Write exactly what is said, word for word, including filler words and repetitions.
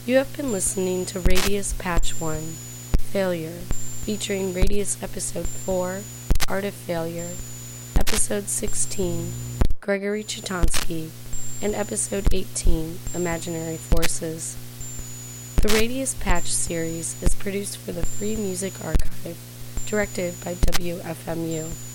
You have been listening to Radius Patch one, Failure, featuring Radius Episode four, Art of Failure, Episode sixteen, Gregory Chitansky, and Episode eighteen, Imaginary Forces. The Radius Patch series is produced for the Free Music Archive, directed by W F M U.